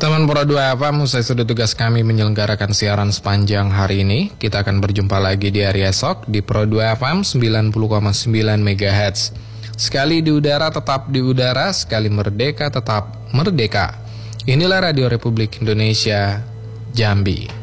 Teman Pro 2 FM, usai sudah tugas kami menyelenggarakan siaran sepanjang hari ini. Kita akan berjumpa lagi di hari esok di Pro 2 FM 90,9 MHz. Sekali di udara tetap di udara, sekali merdeka tetap merdeka. Inilah Radio Republik Indonesia, Jambi.